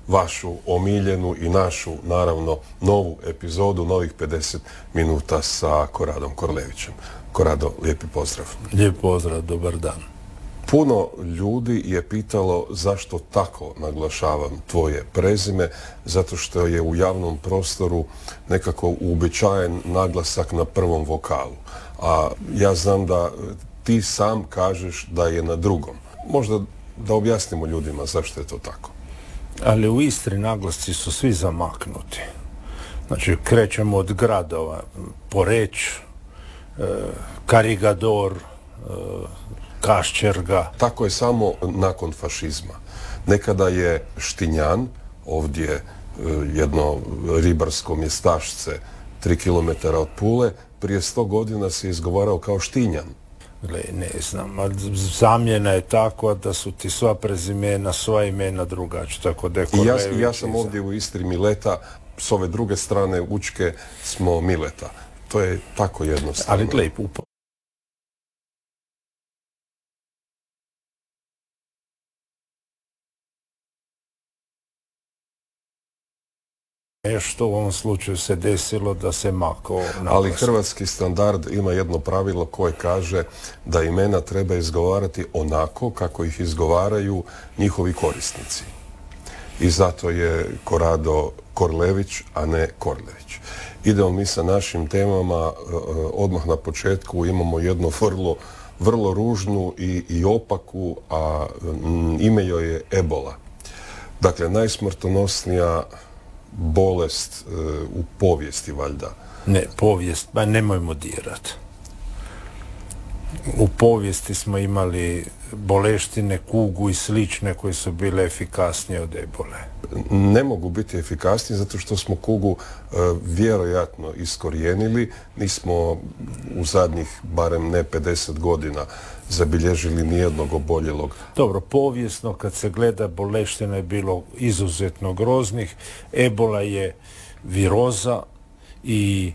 vašu omiljenu i našu, naravno, novu epizodu, novih 50 minuta sa Koradom Korlevićem. Korado, lijepi pozdrav. Lijep pozdrav, dobar dan. Puno ljudi je pitalo zašto tako naglašavam tvoje prezime, zato što je u javnom prostoru nekako uobičajen naglasak na prvom vokalu. A ja znam da ti sam kažeš da je na drugom. Možda da objasnimo ljudima zašto je to tako. Ali u Istri naglasci su svi zamaknuti. Znači, krećemo od gradova, Poreč, Karigador, Kaščerga. Tako je samo nakon fašizma. Nekada je Štinjan, ovdje jedno ribarsko mjestašce 3 km od Pule, prije 100 godina se izgovarao kao Štinjan. Ne znam, zamjena je takva da su ti sva prezimena, sva imena drugačija. Tako da ja sam ovdje u Istri Mileta, s ove druge strane Učke smo Mileta. To je tako jednostavno. Ali gledaj, nešto u ovom slučaju se desilo da se makao naglasak. Ali hrvatski standard ima jedno pravilo koje kaže da imena treba izgovarati onako kako ih izgovaraju njihovi korisnici. I zato je Korado Korlević, a ne Korlević. Idemo mi sa našim temama. Odmah na početku imamo jednu vrlo ružnu i opaku, a ime joj je ebola. Dakle, najsmrtonosnija bolest u povijesti, valjda. Ne, povijest, ba nemojmo dirati. U povijesti smo imali boleštine, kugu i slične koje su bile efikasnije od ebole. Ne mogu biti efikasnije zato što smo kugu vjerojatno iskorijenili. Nismo u zadnjih barem ne 50 godina zabilježili nijednog oboljelog. Dobro, povijesno kad se gleda boleština je bilo izuzetno groznih. Ebola je viroza i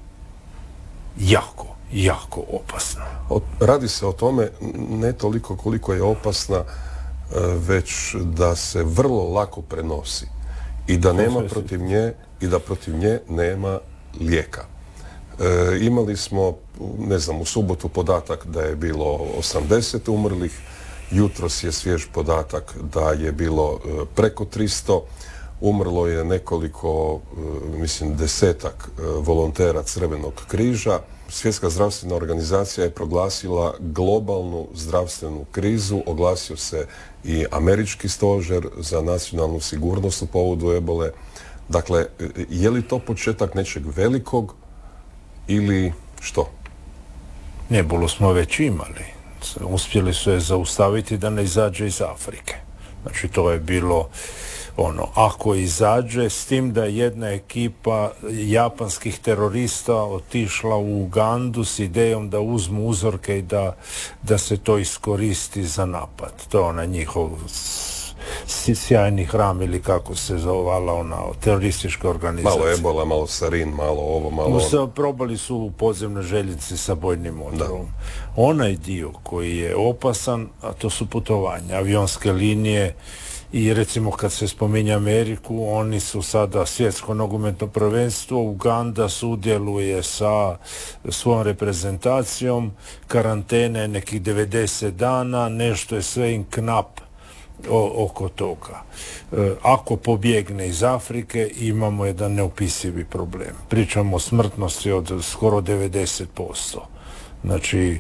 jako opasna. Radi se o tome ne toliko koliko je opasna, već da se vrlo lako prenosi i da nema protiv nje i da protiv nje nema lijeka. Imali smo, ne znam, u subotu podatak da je bilo 80 umrlih, jutros je svjež podatak da je bilo preko 300, umrlo je nekoliko, mislim, 10-ak volontera Crvenog križa. Svjetska zdravstvena organizacija je proglasila globalnu zdravstvenu krizu, oglasio se i američki stožer za nacionalnu sigurnost u povodu ebole. Dakle, je li to početak nečeg velikog ili što? Ebolu smo već imali. Uspjeli su je zaustaviti da ne izađe iz Afrike. Znači, to je bilo ako izađe, s tim da je jedna ekipa japanskih terorista otišla u Ugandu s idejom da uzmu uzorke i da se to iskoristi za napad. To je ona njihov sjajni hram ili kako se zovala ona teroristička organizacija. Malo ebola, malo sarin, malo ovo, malo ono. Probali su u podzemnoj željeznici sa bojnim otrovom. Onaj dio koji je opasan, a to su putovanja, avionske linije. I recimo kad se spominje Ameriku, oni su sada svjetsko nogometno prvenstvo, Uganda sudjeluje sa svojom reprezentacijom, karantene nekih 90 dana, nešto je sve in knap oko toga. Ako pobjegne iz Afrike, imamo jedan neopisivi problem. Pričamo o smrtnosti od skoro 90%. Znači,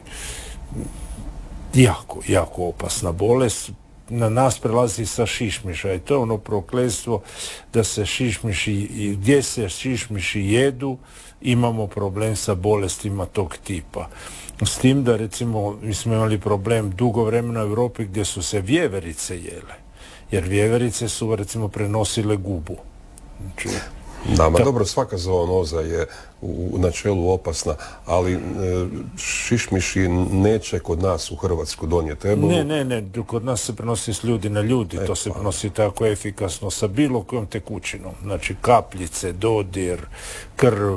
jako opasna bolest. Na nas prelazi sa šišmiša i to je ono prokletstvo da se šišmiši, i gdje se šišmiši jedu, imamo problem sa bolestima tog tipa. S tim da, recimo, mi smo imali problem dugo vremena u Europi gdje su se vjeverice jele, jer vjeverice su, recimo, prenosile gubu. Znači, da, dobro, svaka zoonoza je u načelu opasna, ali šišmiši neće kod nas u Hrvatsku donijeti ebolu. Ne, kod nas se prenosi s ljudi na ljudi, to se prenosi tako efikasno sa bilo kojom tekućinom, znači kapljice, dodir, krv,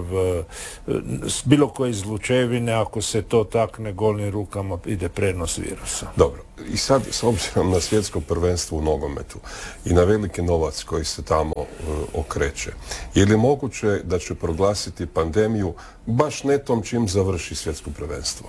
bilo koje izlučevine, ako se to takne golim rukama ide prenos virusa. Dobro, i sad s obzirom na svjetsko prvenstvo u nogometu i na veliki novac koji se tamo okreće, je li moguće da će proglasiti pandemiju baš netom čim završi svjetsko prvenstvo?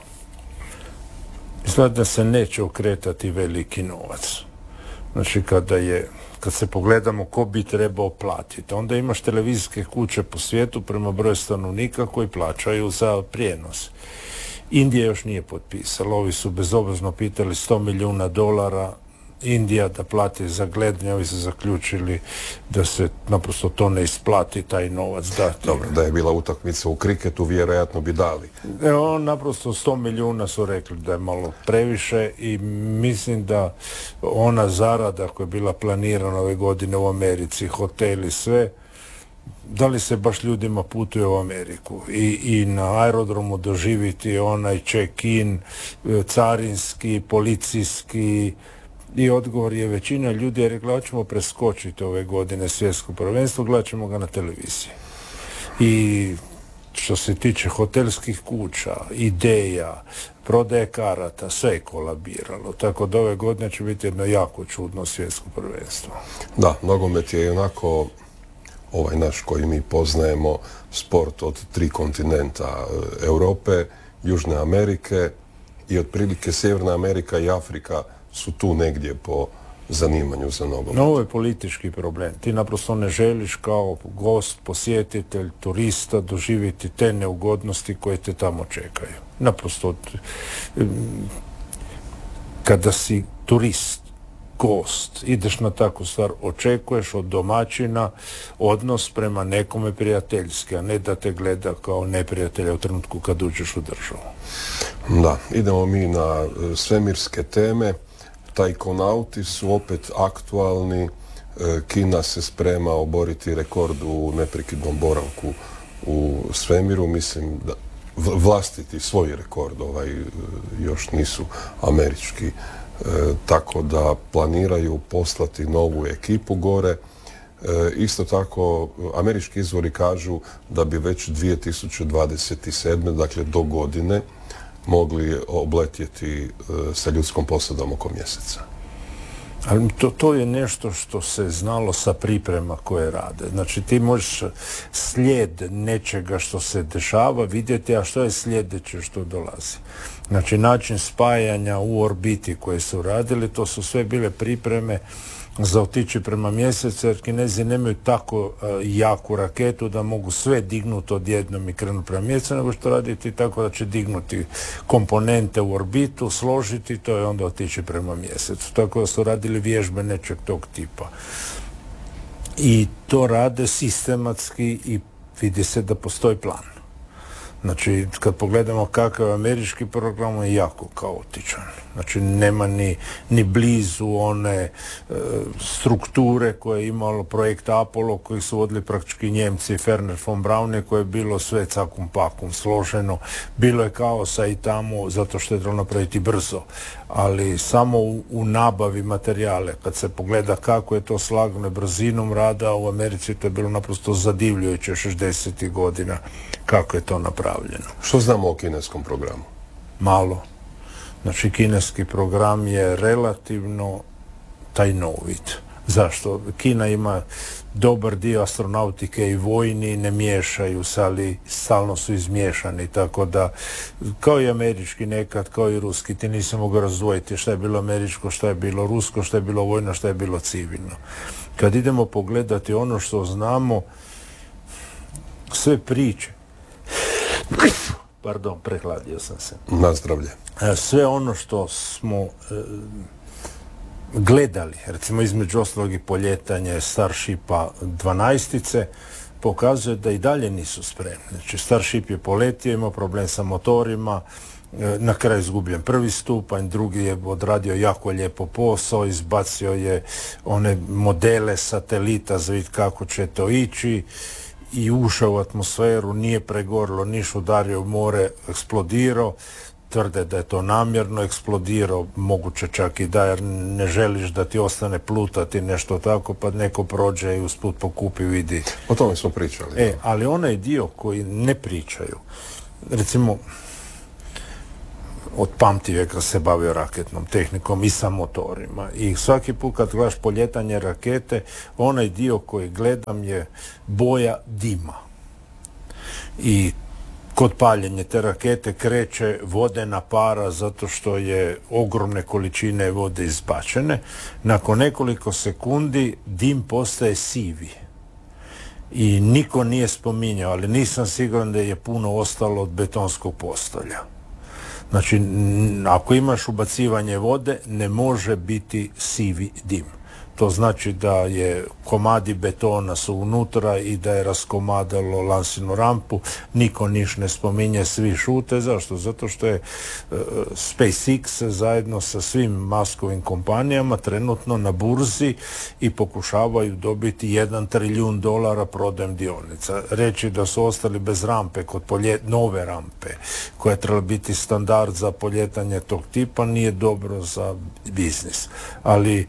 Izgleda da se neće okretati veliki novac. Znači kad se pogledamo ko bi trebao platiti, onda imaš televizijske kuće po svijetu prema broju stanovnika koji plaćaju za prijenos. Indija još nije potpisala, ovi su bezobrazno pitali $100 milijuna, Indija da plati za gledanje, ovi su zaključili da se naprosto to ne isplati, taj novac dati. Dobro, da je bila utakmica u kriketu, vjerojatno bi dali. Naprosto 100 milijuna su rekli da je malo previše i mislim da ona zarada koja je bila planirana ove godine u Americi, hoteli, sve, da li se baš ljudima putuje u Ameriku i na aerodromu doživiti onaj check-in, carinski, policijski, i odgovor je većina ljudi je rekla, hoćemo preskočiti ove godine svjetsko prvenstvo, gledat ćemo ga na televiziji. I što se tiče hotelskih kuća, ideja, prodaje karata, sve je kolabiralo. Tako da ove godine će biti jedno jako čudno svjetsko prvenstvo. Da, nogomet je onako ovaj naš koji mi poznajemo sport od 3 kontinenta, Europe, Južne Amerike i otprilike Sjeverna Amerika i Afrika su tu negdje po zanimanju za nogomet. Ovo je politički problem. Ti naprosto ne želiš kao gost, posjetitelj, turista doživjeti te neugodnosti koje te tamo čekaju. Naprosto kada si turist, gost, ideš na takvu stvar, očekuješ od domaćina odnos prema nekome prijateljski, a ne da te gleda kao neprijatelja u trenutku kad uđeš u državu. Da, idemo mi na svemirske teme. Tajkonauti su opet aktualni. Kina se sprema oboriti rekord u neprekidnom boravku u svemiru. Mislim da vlastiti svoj rekord, još nisu američki. Tako da planiraju poslati novu ekipu gore. Isto tako, američki izvori kažu da bi već 2027. dakle do godine, mogli obletjeti sa ljudskom posadom oko mjeseca. Ali to je nešto što se znalo sa priprema koje rade. Znači ti možeš slijed nečega što se dešava vidjeti, a što je sljedeće što dolazi. Znači način spajanja u orbiti koje su radili, to su sve bile pripreme za otići prema mjesecu, jer Kinezi nemaju tako jaku raketu da mogu sve dignuti odjednom i krenuti prema mjesecu, nego što raditi tako da će dignuti komponente u orbitu, složiti to i onda otići prema mjesecu. Tako da su radili vježbe nečeg tog tipa. I to rade sistematski i vidi se da postoji plan. Znači, kad pogledamo kakav je američki program, je jako kaotičan. Znači, nema ni blizu one strukture koje je imalo projekt Apollo, koji su vodili praktički Njemci, Werner von Braun, koje je bilo sve cakum pakum složeno. Bilo je kaosa i tamo, zato što je trebalo napraviti brzo. Ali samo u nabavi materijale, kad se pogleda kako je to slagano brzinom rada, u Americi to je bilo naprosto zadivljujuće 60. godina kako je to napravljeno. Što znamo o kineskom programu? Malo. Znači, kineski program je relativno tajnovit. Zašto? Kina ima dobar dio astronautike i vojni, ne miješaju se, ali stalno su izmiješani, tako da, kao i američki nekad, kao i ruski, ti nisi mogao razdvojiti šta je bilo američko, šta je bilo rusko, šta je bilo vojno, šta je bilo civilno. Kad idemo pogledati ono što znamo, sve priče, pardon, prehladio sam se. Nazdravlje. Sve ono što smo gledali, recimo između ostalog i poljetanje Starshipa 12-ice, pokazuje da i dalje nisu spremni. Znači, Starship je poletio, imao problem sa motorima, na kraju izgubljen prvi stupanj, drugi je odradio jako lijepo posao, izbacio je one modele satelita za vidjeti kako će to ići i ušao u atmosferu, nije pregorilo, niš udario u more, eksplodirao. Tvrde da je to namjerno eksplodirao, moguće čak i da, jer ne želiš da ti ostane plutati nešto tako, pa neko prođe i usput pokupi, vidi. O tome smo pričali. Ali onaj dio koji ne pričaju, recimo, od pamtivijeka se bavio raketnom tehnikom i sa motorima. I svaki put kad gledaš poljetanje rakete, onaj dio koji gledam je boja dima. I kod paljenja te rakete kreće vodena para zato što je ogromne količine vode izbačene. Nakon nekoliko sekundi dim postaje sivi. I niko nije spominjao, ali nisam siguran da je puno ostalo od betonskog postolja. Znači, ako imaš ubacivanje vode, ne može biti sivi dim. To znači da je komadi betona su unutra i da je raskomadalo lansinu rampu. Niko niš ne spominje, svi šute. Zašto? Zato što je SpaceX zajedno sa svim maskovim kompanijama trenutno na burzi i pokušavaju dobiti $1 trilijun prodajem dionica. Reći da su ostali bez rampe kod nove rampe koja je trebala biti standard za poljetanje tog tipa nije dobro za biznis. Ali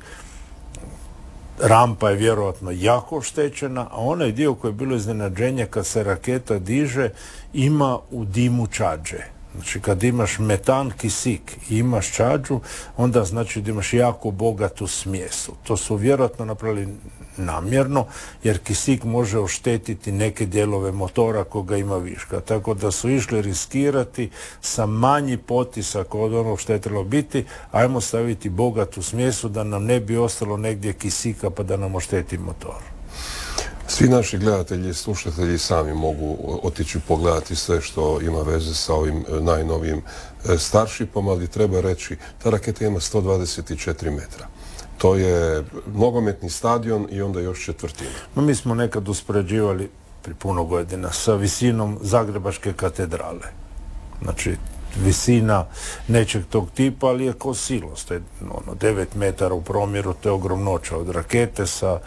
rampa je vjerojatno jako oštećena, a onaj dio koji je bilo iznenađenje kad se raketa diže, ima u dimu čađe. Znači kad imaš metan, kisik i imaš čađu, onda znači da imaš jako bogatu smjesu. To su vjerojatno napravili namjerno, jer kisik može oštetiti neke dijelove motora koga ima viška. Tako da su išli riskirati sa manji potisak od onog što je trebalo biti, ajmo staviti bogatu smjesu da nam ne bi ostalo negdje kisika pa da nam ošteti motor. Svi naši gledatelji i slušatelji sami mogu otići pogledati sve što ima veze sa ovim najnovijim Starshipom, ali treba reći, ta raketa ima 124 metra. To je nogometni stadion i onda još četvrtina. Mi smo nekad uspoređivali pri puno godina sa visinom Zagrebačke katedrale. Znači, visina nečeg tog tipa, ali je ko silos. To je 9 metara u promjeru, to je ogromnoća od rakete sa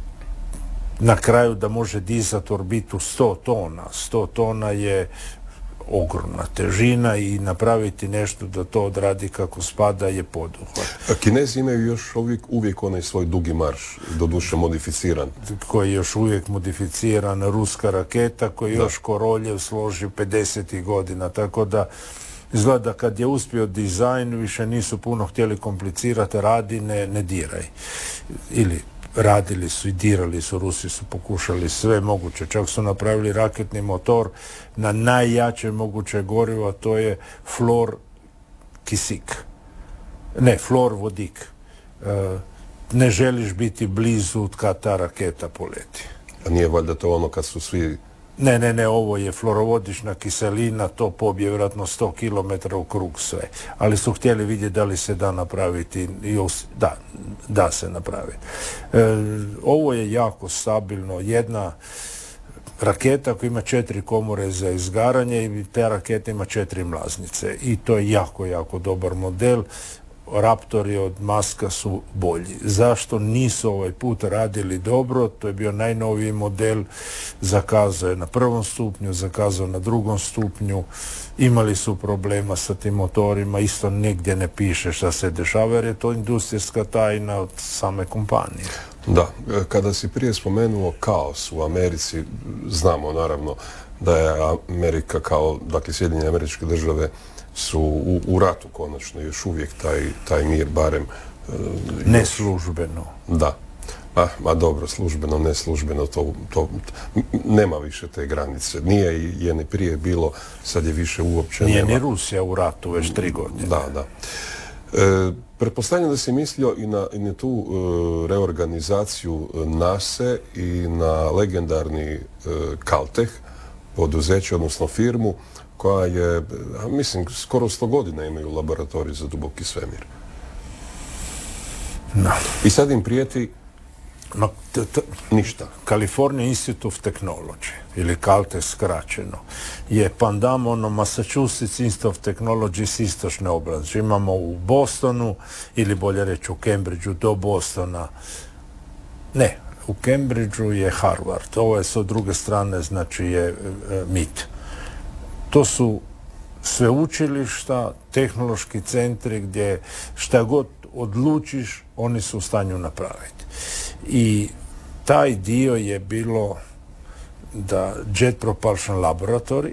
na kraju da može dizati orbitu 100 tona. 100 tona je ogromna težina i napraviti nešto da to odradi kako spada je poduhvat. Kinezi imaju još uvijek onaj svoj dugi marš, doduše modificiran. Koji je još uvijek modificiran, ruska raketa koju još Koroljev složi 50. godina, tako da izgleda kad je uspio dizajn, više nisu puno htjeli komplicirati, radi, ne diraj. Ili radili su i dirali su, Rusi su pokušali sve moguće, čak su napravili raketni motor na najjače moguće gorivo, a to je flor kisik. Ne, flor vodik. Ne želiš biti blizu kad ta raketa poleti. A nije valjda to ono kad su svi... Ne, ovo je fluorovodična kiselina, to pobije vjerojatno 100 km u krug sve. Ali su htjeli vidjeti da li se da napraviti. Da se napraviti. Ovo je jako stabilno. Jedna raketa koja ima 4 komore za izgaranje i te rakete ima 4 mlaznice. I to je jako, jako dobar model. Raptori od Muska su bolji. Zašto nisu ovaj put radili dobro? To je bio najnoviji model, zakazao je na 1. stupnju, zakazao na 2. stupnju, imali su problema sa tim motorima, isto negdje ne piše šta se dešava, jer je to industrijska tajna od same kompanije. Da, kada si prije spomenuo kaos u Americi, znamo naravno da je Amerika kao, dakle Sjedinjene Američke Države su u ratu konačno, još uvijek taj mir barem... Neslužbeno. Da. Ma dobro, službeno, neslužbeno, to nema više te granice. Nije je ni prije bilo, sad je više uopće Nije nema. Ni Rusija u ratu već 3 godine. Da. Pretpostavljam da si mislio i na tu reorganizaciju NASA i na legendarni Caltech, poduzeće, odnosno firmu, koja je, mislim, skoro 100 godina imaju laboratorij za duboki svemir. No. I sad im prijeti ništa. California Institute of Technology, ili Caltech skraćeno, je pandam Massachusetts Institute of Technology s istočne oblasti. Imamo u Bostonu, ili bolje reći u Cambridgeu do Bostona, u Cambridgeu je Harvard, ovo je sa druge strane, znači je MIT. To su sveučilišta, tehnološki centri gdje šta god odlučiš, oni su u stanju napraviti. I taj dio je bilo da Jet Propulsion Laboratory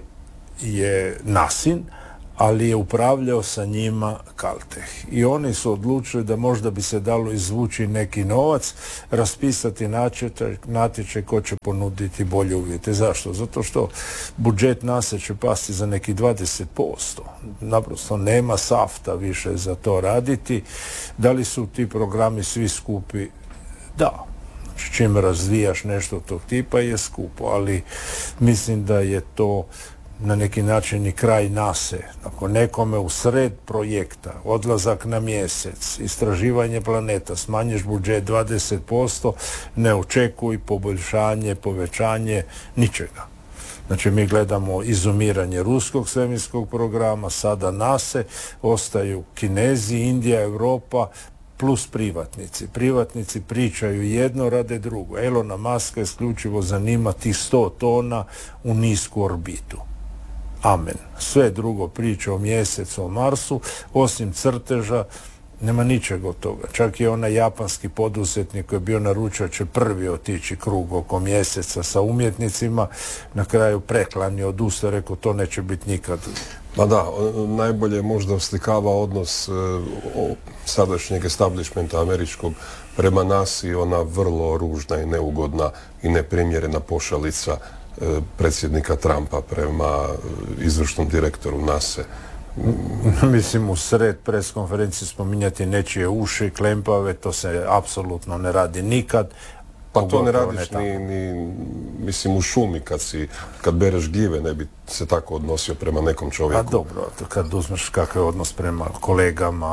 je NASIN, ali je upravljao sa njima Caltech. I oni su odlučili da možda bi se dalo izvući neki novac, raspisati natječaj ko će ponuditi bolje uvjete. Zašto? Zato što budžet NASA će pasti za neki 20%. Naprosto nema safta više za to raditi. Da li su ti programi svi skupi? Da. Znači, čim razvijaš nešto tog tipa je skupo, ali mislim da je to na neki način i kraj nase. Ako nekome u sred projekta, odlazak na mjesec, istraživanje planeta, smanjiš budžet 20%, ne očekuj poboljšanje, povećanje ničega. Znači mi gledamo izumiranje ruskog svemirskog programa, sada nase, ostaju Kinezi, Indija, Europa, plus privatnici. Privatnici pričaju jedno, rade drugo. Elona Muska isključivo zanima tih 100 tona u nisku orbitu. Amen. Sve drugo priča o mjesecu, o Marsu, osim crteža, nema ničeg od toga. Čak i onaj japanski poduzetnik koji je bio naručio će prvi otići krug oko mjeseca sa umjetnicima, na kraju preklanio, odustao, rekao to neće biti nikad. Pa da, najbolje možda oslikava odnos sadašnjeg establishmenta američkog prema NASA, ona vrlo ružna i neugodna i neprimjerena pošalica predsjednika Trumpa prema izvršnom direktoru NASA. Mislim, u sred pres konferencije spominjati nečije uši, klempave, to se apsolutno ne radi nikad. Pa to ne radiš ni mislim, u šumi kad bereš gljive, ne bi se tako odnosio prema nekom čovjeku. Pa dobro, kad uzmeš kakav je odnos prema kolegama,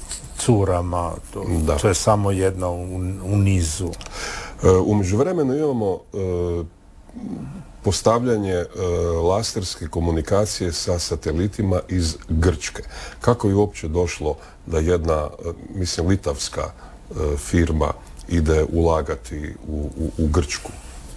curama, to je samo jedna u nizu. U međuvremenu imamo postavljanje laserske komunikacije sa satelitima iz Grčke. Kako je uopće došlo da jedna, mislim, litavska firma ide ulagati u Grčku?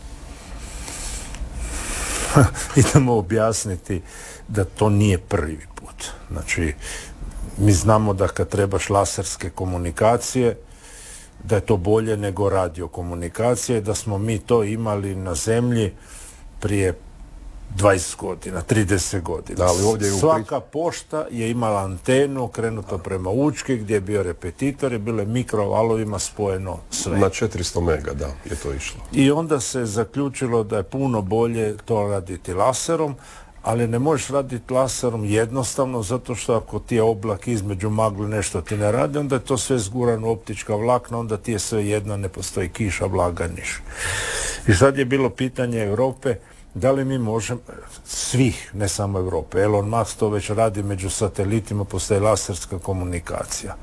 Idemo objasniti da to nije prvi put. Znači, mi znamo da kad trebaš laserske komunikacije, da je to bolje nego radiokomunikacije, da smo mi to imali na zemlji prije 20 godina, 30 godina. Da, ali ovdje svaka pošta je imala antenu okrenuto prema Učki gdje je bio repetitor i bilo je mikrovalovima spojeno sve. Na 400 mega, da, je to išlo. I onda se zaključilo da je puno bolje to raditi laserom, ali ne možeš raditi laserom jednostavno, zato što ako ti je oblak između magle nešto ti ne radi, onda je to sve zgurano optička vlakna, onda ti je sve jedno, ne postoji kiša, vlaga, niš. I sad je bilo pitanje Europe, da li mi možemo, svih, ne samo Europe, Elon Musk to već radi među satelitima, postoji laserska komunikacija.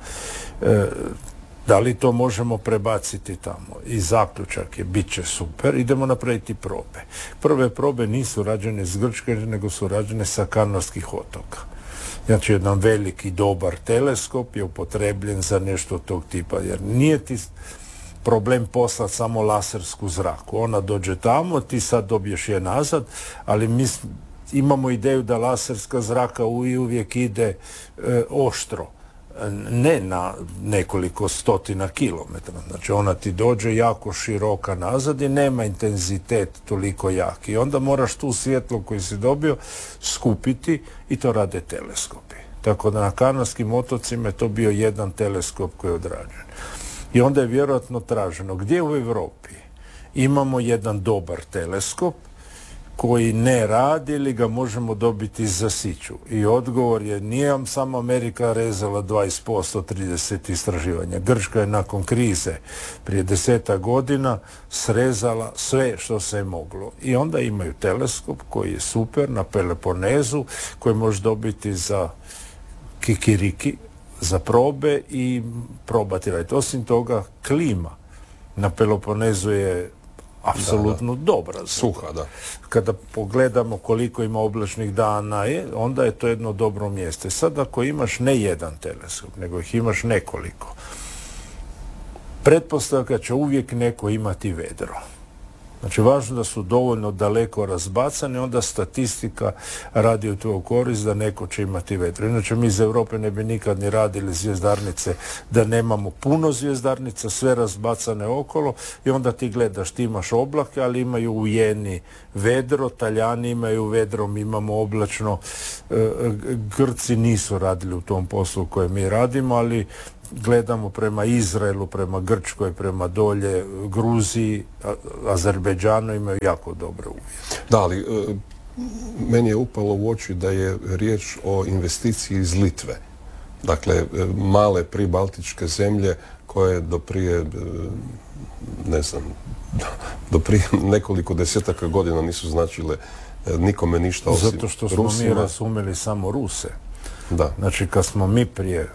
Da li to možemo prebaciti tamo? I zaključak je, bit će super, idemo napraviti probe. Prve probe nisu rađene iz Grčke, nego su rađene sa Kanarskih otoka. Znači, jedan veliki, dobar teleskop je upotrebljen za nešto tog tipa, jer nije ti problem poslati samo lasersku zraku. Ona dođe tamo, ti sad dobiješ je nazad, ali mi imamo ideju da laserska zraka uvijek ide oštro. Ne na nekoliko stotina kilometara. Znači ona ti dođe jako široka nazad i nema intenzitet toliko jak. I onda moraš tu svjetlo koju si dobio skupiti i to rade teleskopi. Tako da na Kanarskim otocima je to bio jedan teleskop koji je odrađen. I onda je vjerojatno traženo gdje u Europi imamo jedan dobar teleskop koji ne radi ili ga možemo dobiti za siću. I odgovor je, nije vam samo Amerika rezala 20%, 30 istraživanja. Grčka je nakon krize prije 10 godina srezala sve što se je moglo. I onda imaju teleskop koji je super na Peloponezu, koji može dobiti za kikiriki, za probe i probati raditi. Osim toga, klima na Peloponezu je apsolutno dobra. Suha, da. Kada pogledamo koliko ima oblačnih dana, onda je to jedno dobro mjesto. Sad ako imaš ne jedan teleskop, nego ih imaš nekoliko, pretpostavka će uvijek neko imati vedro. Znači, važno da su dovoljno daleko razbacani, onda statistika radi u tvoju korist da neko će imati vedro. Inače, mi iz Europe ne bi nikad ni radili zvjezdarnice da nemamo puno zvjezdarnica, sve razbacane okolo i onda ti gledaš, ti imaš oblake, ali imaju u Jeni vedro, Talijani imaju vedro, mi imamo oblačno. Grci nisu radili u tom poslu koje mi radimo, ali gledamo prema Izraelu, prema Grčkoj, prema dolje Gruziji, Azerbejdžanu imaju jako dobre uvjete. Da, ali meni je upalo u oči da je riječ o investiciji iz Litve. Dakle, male pribaltičke zemlje koje do prije, ne znam, do prije nekoliko desetaka godina nisu značile nikome ništa osim Rusima. Zato što smo mi razumjeli samo Ruse. Da. Znači, kad smo mi prije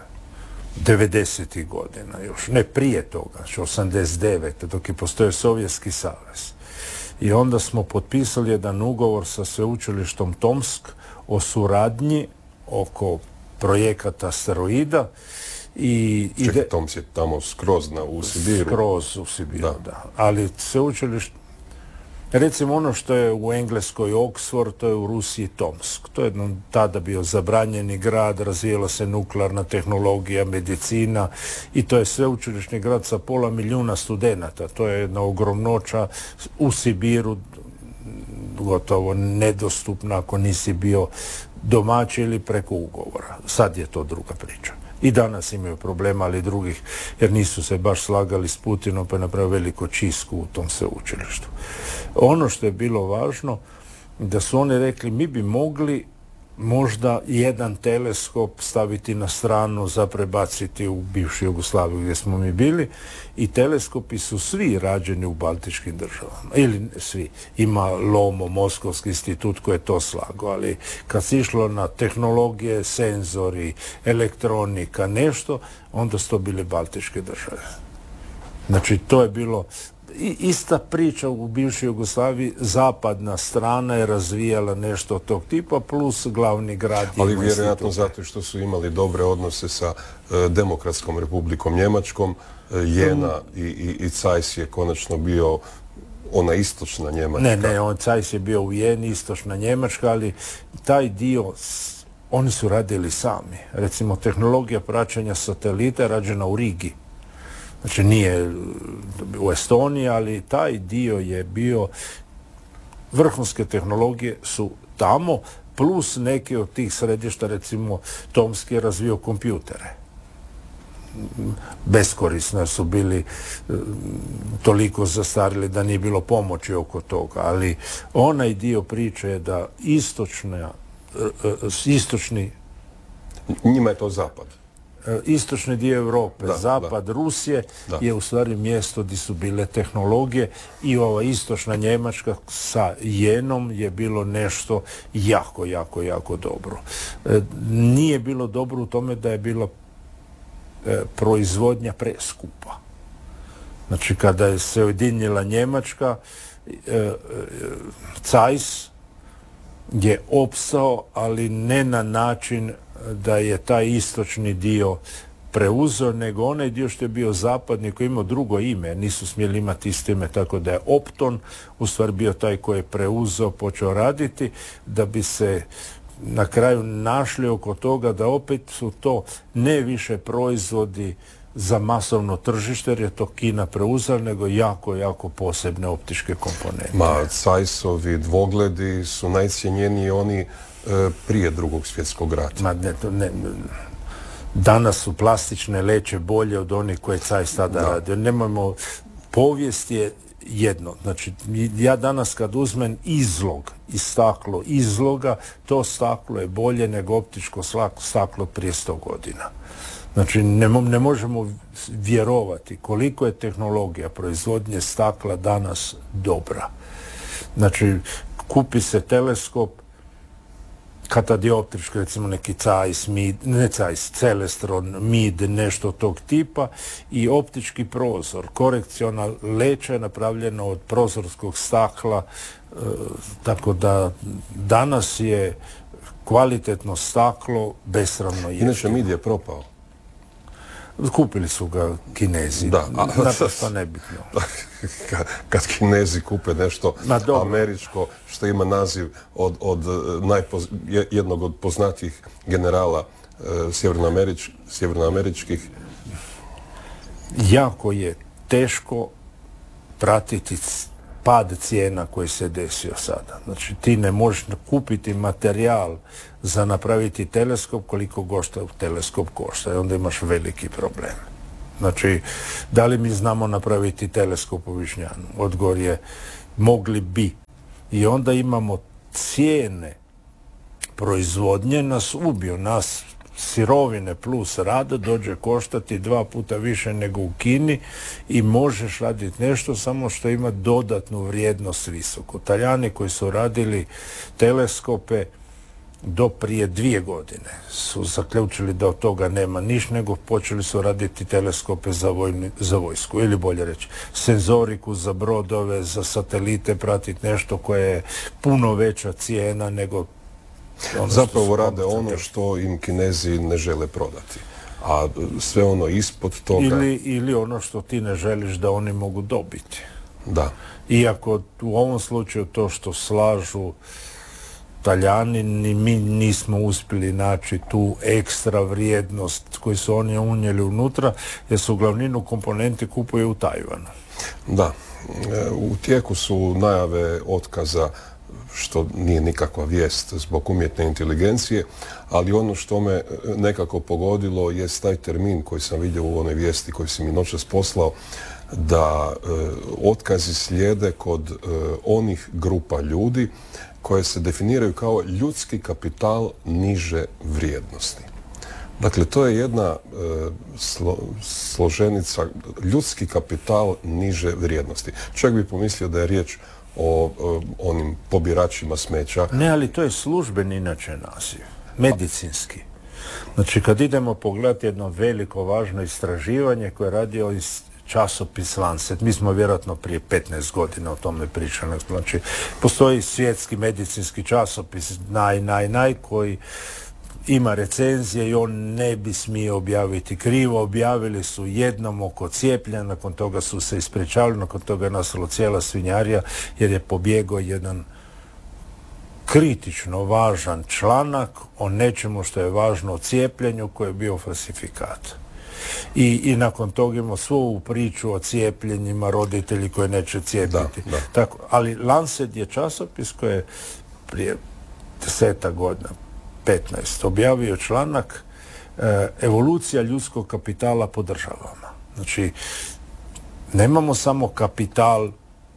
90. godina još, ne prije toga, znači 89. dok je postojao Sovjetski savez. I onda smo potpisali jedan ugovor sa sveučilištom Tomsk o suradnji oko projekata asteroida. Čekaj, Tomsk je tamo skroz u Sibiru. Skroz u Sibiru, da. Ali sveučilište, recimo ono što je u Engleskoj Oxford, to je u Rusiji Tomsk. To je tada bio zabranjeni grad, razvijala se nuklearna tehnologija, medicina i to je sveučilišni grad sa 500 milijuna studenata. To je jedna ogromnoća u Sibiru, gotovo nedostupna ako nisi bio domaći ili preko ugovora. Sad je to druga priča. I danas imaju problema, ali drugih, jer nisu se baš slagali s Putinom, pa je napravio veliko čistku u tom sveučilištu. Ono što je bilo važno, da su oni rekli, mi bi mogli možda jedan teleskop staviti na stranu za prebaciti u bivšu Jugoslaviju gdje smo mi bili, i teleskopi su svi rađeni u baltičkim državama. Ili svi. Ima Lomo, Moskovski institut koji je to slagao, ali kad se išlo na tehnologije, senzori, elektronika, nešto, onda su to bile baltičke države. Znači, to je bilo ista priča u bivšoj Jugoslaviji, zapadna strana je razvijala nešto od tog tipa, plus glavni grad. Ali vjerojatno zato što su imali dobre odnose sa Demokratskom republikom Njemačkom, Jena i Zeiss je konačno bio ona istočna Njemačka. Ne, Zeiss je bio u Jeni, istočna Njemačka, ali taj dio oni su radili sami. Recimo, tehnologija praćenja satelita je rađena u Rigi. Znači, nije u Estoniji, ali taj dio je bio, vrhunske tehnologije su tamo, plus neke od tih središta, recimo Tomsk je razvio kompjutere. Beskorisno su bili toliko zastarili da nije bilo pomoći oko toga, ali onaj dio priče je da istočni... Njima je to zapad. Istočni dio Europe, zapad Rusije je u stvari mjesto gdje su bile tehnologije i ova istočna Njemačka sa Jenom je bilo nešto jako, jako, jako dobro. Nije bilo dobro u tome da je bila proizvodnja preskupa. Znači, kada je se ujedinila Njemačka, Zeiss je opstao, ali ne na način da je taj istočni dio preuzeo, nego onaj dio što je bio zapadni, koji je imao drugo ime, nisu smjeli imati isto ime, tako da je Opton u stvari bio taj koji je preuzeo, počeo raditi, da bi se na kraju našli oko toga da opet su to ne više proizvodi za masovno tržište, jer je to Kina preuzela, nego jako, jako posebne optičke komponente. Zeissovi dvogledi su najcjenjeniji oni prije Drugog svjetskog rata. Danas su plastične leće bolje od onih koje Zeiss tada radio. Nemojmo, povijest je jedno. Znači, ja danas kad uzmem izlog i staklo izloga, to staklo je bolje nego optičko staklo prije 100 godina. Znači, ne možemo vjerovati koliko je tehnologija proizvodnje stakla danas dobra. Znači, kupi se teleskop, kad je optičko, recimo neki Zeiss, Celestron, Mid, nešto tog tipa, i optički prozor, korekciona leća je napravljena od prozorskog stakla, tako da danas je kvalitetno staklo besramno jeftino. Inače, Mid je propao. Kupili su ga Kinezi. Da, naprosto nebitno. Kad Kinezi kupe nešto američko što ima naziv od jednog od poznatijih generala sjevernoameričkih. Jako je teško pratiti pad cijena koji se desio sada. Znači, ti ne možeš kupiti materijal za napraviti teleskop koliko teleskop košta i onda imaš veliki problem. Znači, da li mi znamo napraviti teleskop u Višnjanu? Odgovor je, mogli bi. I onda imamo cijene proizvodnje nas ubiju, nas sirovine plus rad dođe koštati 2 puta više nego u Kini i možeš raditi nešto samo što ima dodatnu vrijednost visoko. Talijani koji su radili teleskope do prije 2 godine su zaključili da od toga nema niš, nego počeli su raditi teleskope za vojsku, ili bolje reći senzoriku za brodove, za satelite, pratiti nešto koje je puno veća cijena nego zapravo rade ono što im Kinezi ne žele prodati. A sve ono ispod toga... Ili ono što ti ne želiš da oni mogu dobiti. Da. Iako u ovom slučaju to što slažu Talijani, ni mi nismo uspjeli naći tu ekstra vrijednost koju su oni unijeli unutra, jer su glavninu komponenti kupuju u Tajvanu. Da. U tijeku su najave otkaza, što nije nikakva vijest zbog umjetne inteligencije, ali ono što me nekako pogodilo je taj termin koji sam vidio u onoj vijesti koju si mi noćas poslao, da otkazi slijede kod onih grupa ljudi koje se definiraju kao ljudski kapital niže vrijednosti. Dakle, to je jedna složenica, ljudski kapital niže vrijednosti. Čovjek bi pomislio da je riječ o onim pobiračima smeća. Ne, ali to je službeni inače naziv, medicinski. Znači, kad idemo pogledati jedno veliko, važno istraživanje koje je radio časopis Lancet, mi smo vjerojatno prije 15 godina o tome pričali. Znači, postoji svjetski medicinski časopis naj koji ima recenzije i on ne bi smio objaviti krivo. Objavili su jednom oko cijepljenja, nakon toga su se ispričavali, nakon toga je nastala cijela svinjarija jer je pobjegao jedan kritično važan članak o nečemu što je važno o cijepljenju koji je bio falsifikat. I nakon toga imamo svu priču o cijepljenjima, roditelji koji neće cijepiti. Da. Tako, ali Lancet je časopis koji je prije 10 godina 15 objavio članak evolucija ljudskog kapitala po državama. Znači, nemamo samo kapital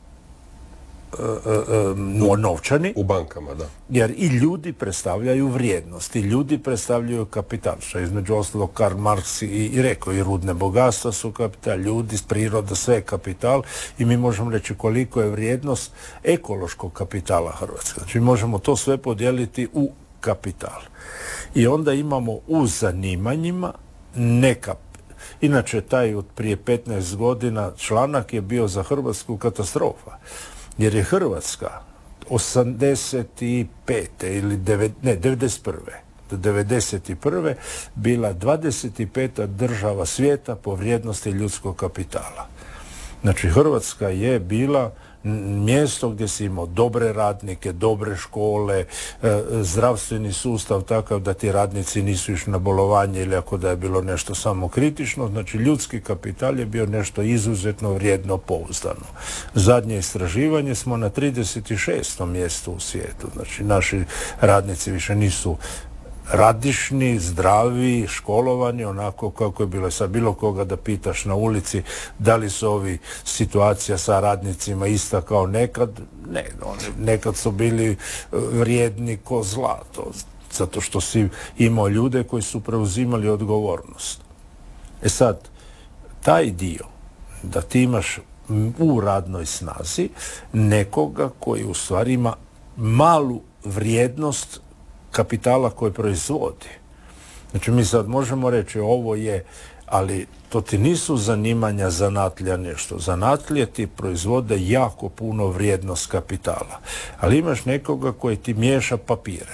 novčani. U bankama, da. Jer i ljudi predstavljaju vrijednost, i ljudi predstavljaju kapital, što je između ostalog Karl Marx i rekao, i rudne bogatstva su kapital, ljudi, priroda, sve je kapital i mi možemo reći koliko je vrijednost ekološkog kapitala Hrvatske. Znači, možemo to sve podijeliti u kapital. I onda imamo u zanimanjima neka. Inače, taj od prije 15 godina članak je bio za Hrvatsku katastrofa. Jer je Hrvatska 85. ili 91. do 91. bila 25. država svijeta po vrijednosti ljudskog kapitala. Znači, Hrvatska je bila mjesto gdje si imao dobre radnike, dobre škole, zdravstveni sustav takav da ti radnici nisu išli na bolovanje ili ako da je bilo nešto samo kritično. Znači, ljudski kapital je bio nešto izuzetno vrijedno, pouzdano. Zadnje istraživanje smo na 36. mjestu u svijetu. Znači, naši radnici više nisu radišni, zdravi, školovani, onako kako je bilo. Sad bilo koga da pitaš na ulici da li su ovi situacija sa radnicima ista kao nekad, ne, nekad su bili vrijedni ko zlato, zato što si imao ljude koji su preuzimali odgovornost. E sad, taj dio da ti imaš u radnoj snazi nekoga koji u stvari ima malu vrijednost kapitala koji proizvodi. Znači, mi sad možemo reći ovo je, ali to ti nisu zanimanja zanatlija nešto. Zanatlije ti proizvode jako puno vrijednost kapitala. Ali imaš nekoga koji ti miješa papire,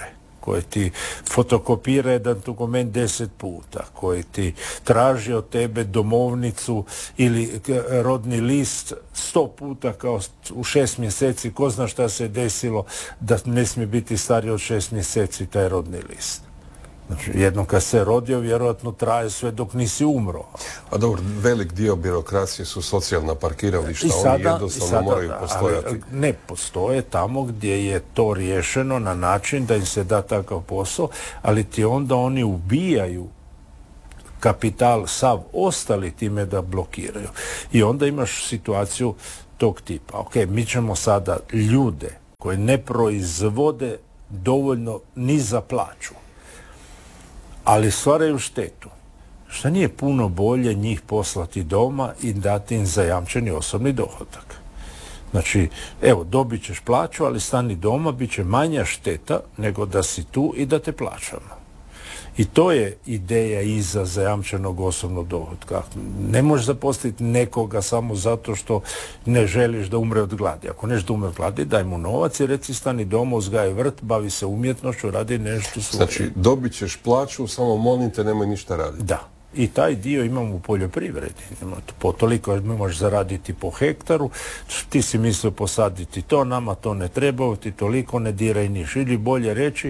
koji ti fotokopira jedan dokument 10 puta, koji ti traži od tebe domovnicu ili rodni list 100 puta kao u 6 mjeseci, ko zna šta se desilo da ne smije biti stariji od 6 mjeseci taj rodni list. Znači, jednom kad se rodio, vjerojatno traje sve dok nisi umro. A dobro, velik dio birokracije su socijalna parkirališta, oni jednostavno moraju postojati. Ali ne postoje tamo gdje je to riješeno na način da im se da takav posao, ali ti onda oni ubijaju kapital sav ostali time da blokiraju. I onda imaš situaciju tog tipa. Ok, mi ćemo sada ljude koji ne proizvode dovoljno ni za plaću, ali stvaraju štetu. Šta nije puno bolje njih poslati doma i dati im zajamčeni osobni dohodak? Znači, evo, dobit ćeš plaću, ali stani doma, bit će manja šteta nego da si tu i da te plaćamo. I to je ideja iza zajamčenog osobnog dohotka. Ne možeš zaposliti nekoga samo zato što ne želiš da umre od gladi. Ako neš da umre od gladi, daj mu novac i reci stani doma, uzgaji vrt, bavi se umjetnošću, radi nešto svoje. Znači, dobit ćeš plaću, samo molim te, nemoj ništa raditi. Da. I taj dio imamo u poljoprivredi. Po toliko možeš zaraditi po hektaru, ti si mislio posaditi to, nama to ne treba, ti toliko ne diraj niš. Ili bolje reći,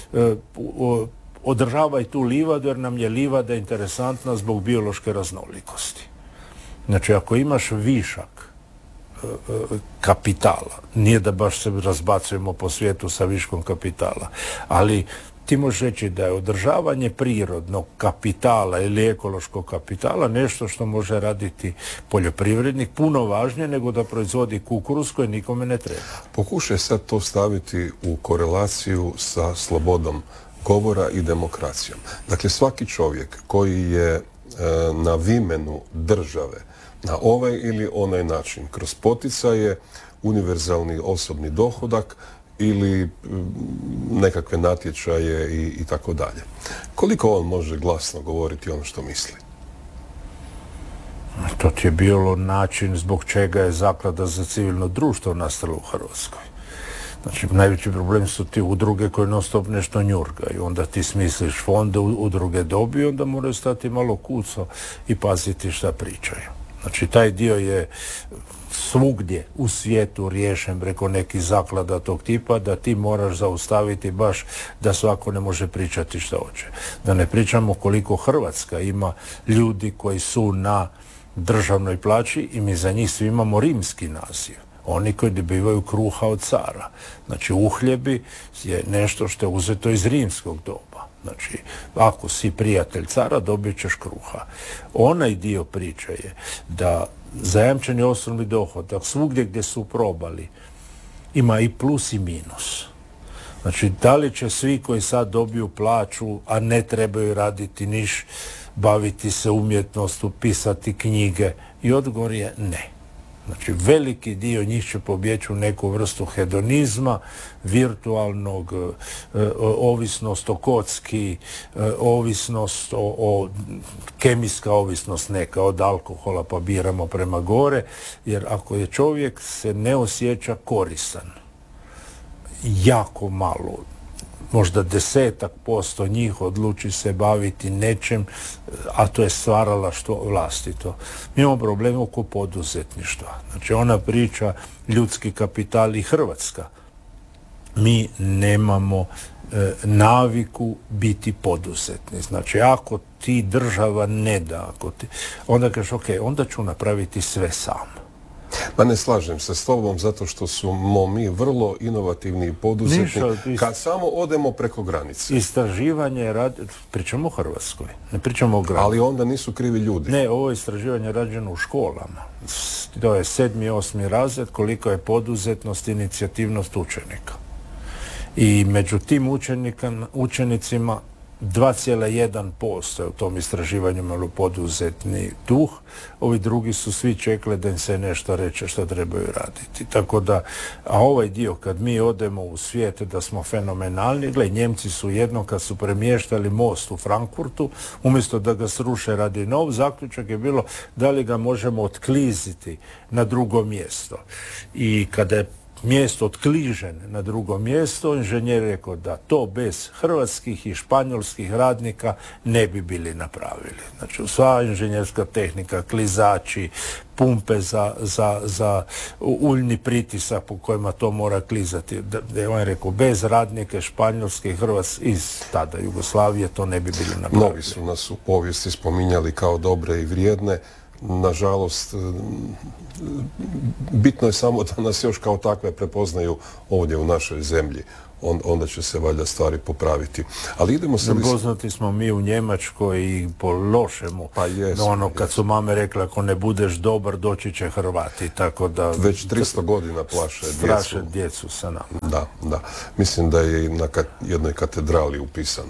održavaj tu livadu jer nam je livada interesantna zbog biološke raznolikosti. Znači, ako imaš višak kapitala, nije da baš se razbacujemo po svijetu sa viškom kapitala, ali ti možeš reći da je održavanje prirodnog kapitala ili ekološkog kapitala nešto što može raditi poljoprivrednik puno važnije nego da proizvodi kukuruz koji nikome ne treba. Pokušaj sad to staviti u korelaciju sa slobodom govora i demokracijom. Dakle, svaki čovjek koji je na vimenu države na ovaj ili onaj način, kroz poticaje, univerzalni osobni dohodak ili nekakve natječaje i tako dalje. Koliko on može glasno govoriti ono što misli? To ti je bilo način zbog čega je Zaklada za civilno društvo nastala u Hrvatskoj. Znači, najveći problem su ti udruge koje non stop nešto njurgaju. Onda ti smisliš fonde, udruge dobiju, onda moraju stati malo kuco i paziti šta pričaju. Znači, taj dio je svugdje u svijetu riješen preko nekih zaklada tog tipa, da ti moraš zaustaviti baš da svako ne može pričati što hoće. Da ne pričamo koliko Hrvatska ima ljudi koji su na državnoj plaći i mi za njih svi imamo rimski naziv. Oni koji dobivaju kruha od cara. Znači, uhljebi je nešto što je uzeto iz rimskog doba. Znači, ako si prijatelj cara, dobit ćeš kruha. Onaj dio priče je da zajamčeni osobni dohodak svugdje gdje su probali ima i plus i minus. Znači, da li će svi koji sad dobiju plaću, a ne trebaju raditi niš, baviti se umjetnostu, pisati knjige? I odgovor je ne. Znači, veliki dio njih će pobjeći u neku vrstu hedonizma, virtualnog, ovisnost o kocki, ovisnost kemijska ovisnost neka, od alkohola pa biramo prema gore, jer ako je čovjek se ne osjeća koristan, jako malo, možda 10% njih odluči se baviti nečem, a to je stvaralaštvo vlastito. Mi imamo problem oko poduzetništva. Znači, ona priča ljudski kapital i Hrvatska. Mi nemamo naviku biti poduzetni. Znači, ako ti država ne da, onda kažeš, ok, onda ću napraviti sve sam. Ma ne slažem se s tobom zato što smo mi vrlo inovativni poduzetni kad samo odemo preko granice. Istraživanje pričamo o Hrvatskoj, ne pričamo o granici. Ali onda nisu krivi ljudi. Ne, ovo je istraživanje rađeno u školama. To je 7. i 8. razred, koliko je poduzetnost, inicijativnost učenika. I među tim učenicima 2,1% u tom istraživanju imalo poduzetni duh. Ovi drugi su svi čekali da im se nešto reče što trebaju raditi. Tako da, a ovaj dio kad mi odemo u svijet da smo fenomenalni, gle, Njemci su jednom kad su premještali most u Frankfurtu, umjesto da ga sruše radi nov, zaključak je bilo da li ga možemo otkliziti na drugo mjesto. I kada je mjesto otkližen na drugo mjesto, inženjer je rekao da to bez hrvatskih i španjolskih radnika ne bi bili napravili. Znači, sva inženjerska tehnika, klizači, pumpe za uljni pritisak po kojima to mora klizati. Da je on rekao, bez radnike španjolske i hrvatske iz tada Jugoslavije to ne bi bili napravili. Mnogi su nas u povijesti spominjali kao dobre i vrijedne. Nažalost, bitno je samo da nas još kao takve prepoznaju ovdje u našoj zemlji. Onda će se valjda stvari popraviti. Ali idemo se... Poznati smo mi u Njemačkoj i po lošemu. Pa jesmo, kad su mame rekle, ako ne budeš dobar, doći će Hrvati. Tako da... Već 300 godina plaše djecu sa nama. Da. Mislim da je na jednoj katedrali upisan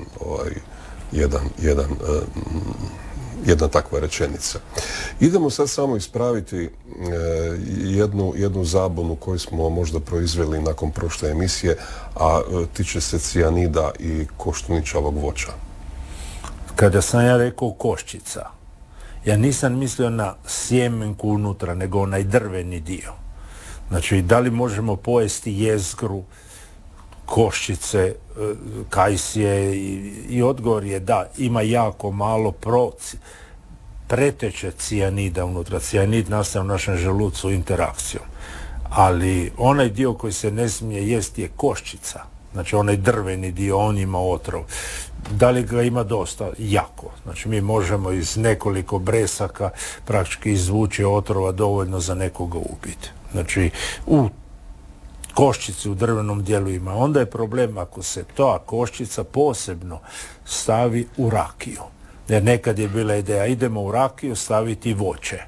jedna takva rečenica. Idemo sad samo ispraviti jednu zabunu koju smo možda proizveli nakon prošle emisije, a tiče se cijanida i koštuničavog voća. Kada sam ja rekao koščica, ja nisam mislio na sjemenku unutra, nego onaj drveni dio. Znači, da li možemo pojesti jezgru, koščice, kajsije i odgovor je da, ima jako malo preteče cijanida unutra. Cijanid nastaje u našem želucu interakcijom. Ali onaj dio koji se ne smije jest je koščica. Znači onaj drveni dio, on ima otrov. Da li ga ima dosta? Jako. Znači mi možemo iz nekoliko bresaka praktički izvući otrova dovoljno za nekoga ubiti. Znači u koščici u drvenom dijelu ima. Onda je problem ako se ta koščica posebno stavi u rakiju. Jer nekad je bila ideja, idemo u rakiju staviti voće.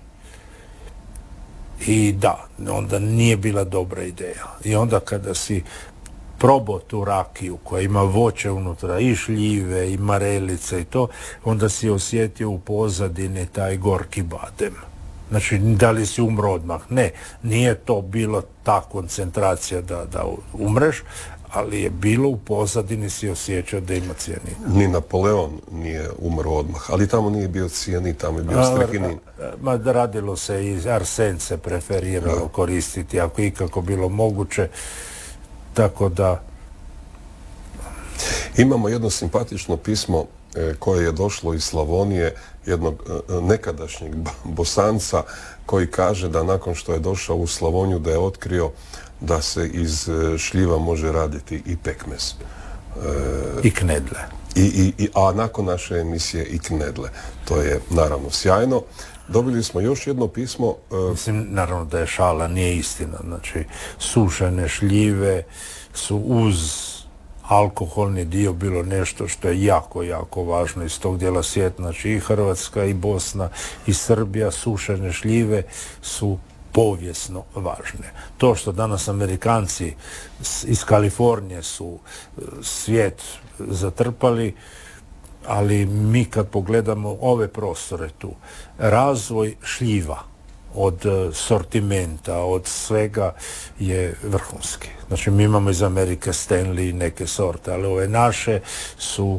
I da, onda nije bila dobra ideja. I onda kada si probao tu rakiju koja ima voće unutra, i šljive, i marelice i to, onda si osjetio u pozadini taj gorki badem. Znači, da li si umro odmah? Ne, nije to bilo ta koncentracija da umreš, ali je bilo u pozadini, si osjećao da ima cijanid. Ni Napoleon nije umro odmah, ali tamo nije bio cijanid, tamo je bio strihinin. Radilo se i arsen se preferiralo koristiti, ako ikako bilo moguće, tako da... Imamo jedno simpatično pismo koje je došlo iz Slavonije, jednog nekadašnjeg Bosanca, koji kaže da nakon što je došao u Slavoniju da je otkrio da se iz šljiva može raditi i pekmez. I knedle. A nakon naše emisije i knedle. To je naravno sjajno. Dobili smo još jedno pismo. Mislim, naravno da je šala, nije istina. Znači, sušene šljive su uz alkoholni dio bilo nešto što je jako, jako važno iz tog dijela svijeta. Znači i Hrvatska, i Bosna, i Srbija, sušene šljive su povijesno važne. To što danas Amerikanci iz Kalifornije su svijet zatrpali, ali mi kad pogledamo ove prostore tu, razvoj šljiva od sortimenta, od svega je vrhunski. Znači mi imamo iz Amerike Stanley i neke sorte, ali ove naše su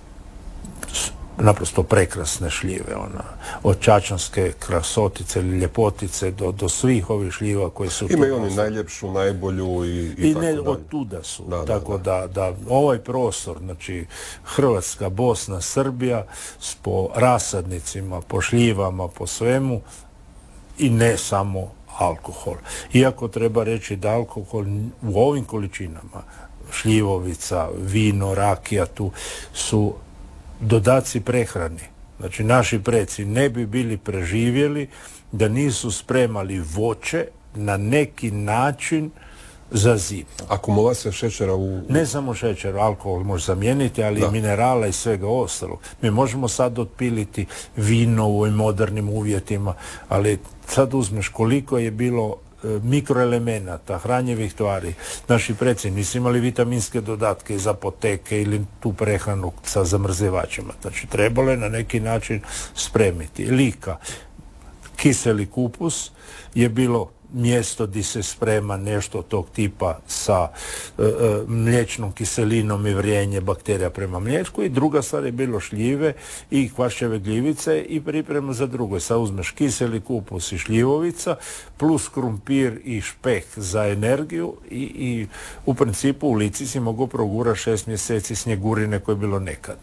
naprosto prekrasne šljive. Od čačanske krasotice ili ljepotice do svih ovih šljiva koji su... Imaju oni najljepšu, najbolju i tako dalje. Od tuda su. Tako da ovaj prostor, znači Hrvatska, Bosna, Srbija, po rasadnicima, po šljivama, po svemu, i ne samo alkohol. Iako treba reći da alkohol u ovim količinama, šljivovica, vino, rakija, tu su dodaci prehrani. Znači naši preci ne bi bili preživjeli da nisu spremali voće na neki način za zimu. Akumulacija šećera Ne samo šećer, alkohol može zamijeniti, ali i minerala i svega ostalog. Mi možemo sad otpiliti vino u ovim modernim uvjetima, ali sad uzmeš koliko je bilo mikroelemenata, hranjivih tvari. Naši preci nisu imali vitaminske dodatke iz apoteke ili tu prehranu sa zamrzivačima. Znači trebalo je na neki način spremiti. Lika, kiseli kupus je bilo mjesto gdje se sprema nešto tog tipa sa mliječnom kiselinom i vrijenje bakterija prema mliječku, i druga stvar je bilo šljive i kvašćeve gljivice i priprema za drugo. Sad uzmeš kiseli kupus i šljivovica plus krumpir i špek za energiju i u principu u Lici si mogu progurati 6 mjeseci snjegurine koje je bilo nekad.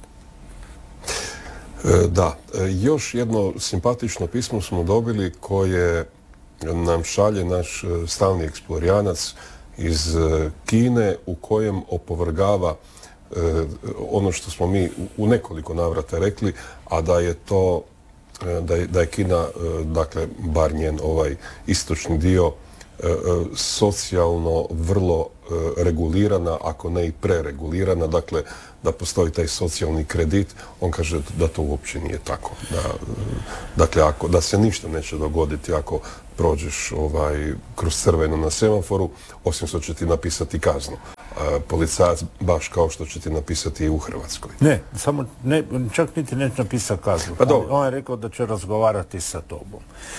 Da, još jedno simpatično pismo smo dobili koje nam šalje naš stalni eksplorijanac iz Kine, u kojem opovrgava ono što smo mi u nekoliko navrata rekli, a da je to, da je Kina, dakle, bar njen ovaj istočni dio, socijalno vrlo regulirana, ako ne i preregulirana, dakle da postoji taj socijalni kredit. On kaže da to uopće nije tako. Dakle, da se ništa neće dogoditi ako prođeš kroz crveno na semaforu, osim što će ti napisati kaznu. Policajac baš kao što će ti napisati i u Hrvatskoj. Ne, samo čak niti neće napisati kaznu. Pa dobro. On je rekao da će razgovarati sa tobom.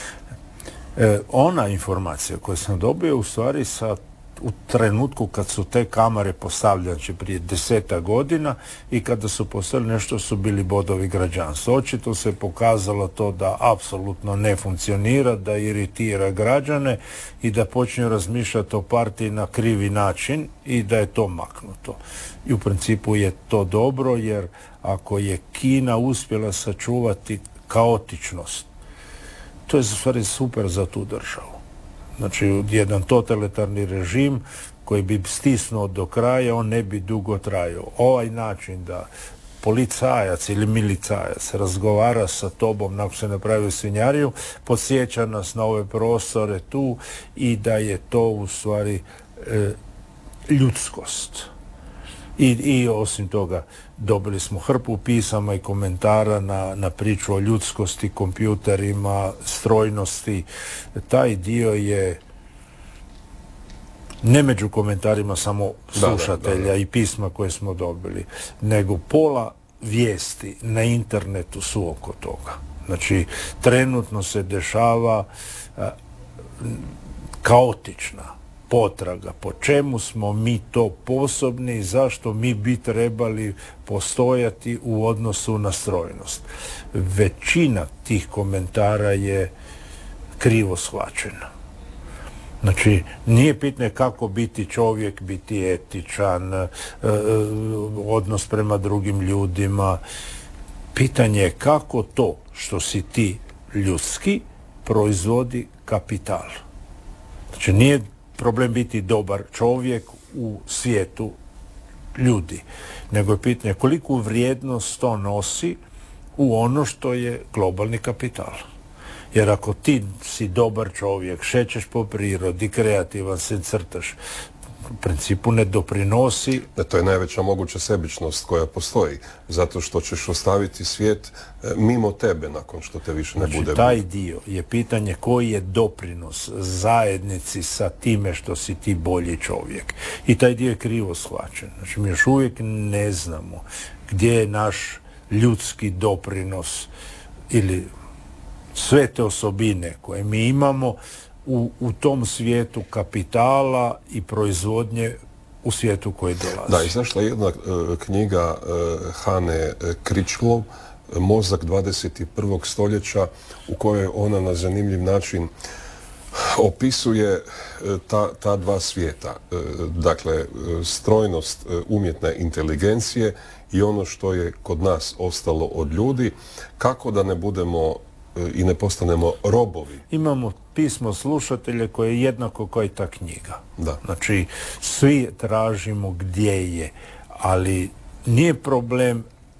Ona informacija koju sam dobio u stvari u trenutku kad su te kamere postavljane, znači prije 10 godina, i kada su postavili nešto su bili bodovi građanstva. Očito se pokazalo to da apsolutno ne funkcionira, da iritira građane i da počinju razmišljati o partiji na krivi način i da je to maknuto. I u principu je to dobro, jer ako je Kina uspjela sačuvati kaotičnost, to je u stvari super za tu državu. Znači, jedan totalitarni režim koji bi stisnuo do kraja, on ne bi dugo trajao. Ovaj način da policajac ili milicajac razgovara sa tobom nakon se napravi svinjariju, podsjeća nas na ove prostore tu i da je to u stvari ljudskost. I osim toga dobili smo hrpu pisama i komentara na priču o ljudskosti, kompjuterima, strojnosti. Taj dio je ne među komentarima samo slušatelja i pisma koje smo dobili, nego pola vijesti na internetu su oko toga. Znači, trenutno se dešava kaotična potraga, po čemu smo mi to sposobni i zašto mi bi trebali postojati u odnosu na strojnost. Većina tih komentara je krivo shvaćena. Znači, nije pitanje kako biti čovjek, biti etičan, odnos prema drugim ljudima. Pitanje je kako to što si ti ljudski proizvodi kapital. Znači, nije problem biti dobar čovjek u svijetu ljudi, nego je pitanje koliku vrijednost to nosi u ono što je globalni kapital. Jer ako ti si dobar čovjek, šećeš po prirodi, kreativan se, crtaš, u principu ne doprinosi. To je najveća moguća sebičnost koja postoji, zato što ćeš ostaviti svijet mimo tebe nakon što te više ne bude. Znači, taj dio je pitanje koji je doprinos zajednici sa time što si ti bolji čovjek. I taj dio je krivo shvaćen. Znači, mi još uvijek ne znamo gdje je naš ljudski doprinos ili sve te osobine koje mi imamo u tom svijetu kapitala i proizvodnje u svijetu koji dolazi. Da, izašla je jedna knjiga Hane Kričlov, Mozak 21. stoljeća, u kojoj ona na zanimljiv način opisuje ta dva svijeta. Dakle, strojnost umjetne inteligencije i ono što je kod nas ostalo od ljudi, kako da ne budemo i ne postanemo robovi. Imamo pismo slušatelja koje je jednako kao i ta knjiga. Da. Znači, svi tražimo gdje je, ali nije problem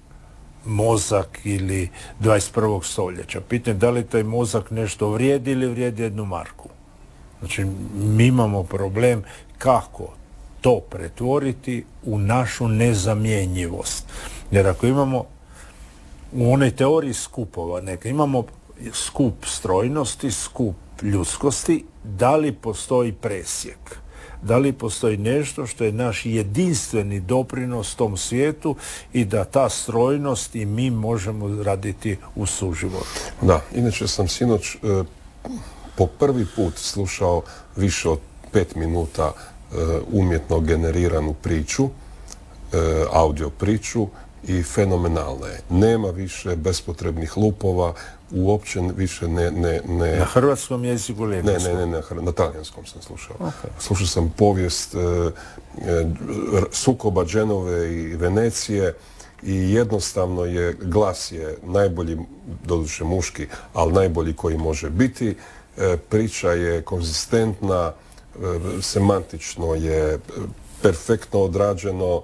mozak ili 21. stoljeća. Pitanje da li taj mozak nešto vrijedi ili vrijedi 1 marku. Znači, mi imamo problem kako to pretvoriti u našu nezamjenjivost. Jer ako imamo u onoj teoriji skupova, neka imamo skup strojnosti, skup ljudskosti, da li postoji presjek? Da li postoji nešto što je naš jedinstveni doprinos tom svijetu i da ta strojnost i mi možemo raditi u suživotu? Da, inače sam sinoć po prvi put slušao više od 5 minuta umjetno generiranu priču, audio priču, i fenomenalna je. Nema više bespotrebnih lupova, uopće više ne... Na hrvatskom jeziku ili engleskom? Ne, na talijanskom sam slušao. Okay. Slušao sam povijest sukoba Dženove i Venecije i jednostavno glas je najbolji, doduše muški, ali najbolji koji može biti. Priča je konzistentna, semantično je perfektno odrađeno,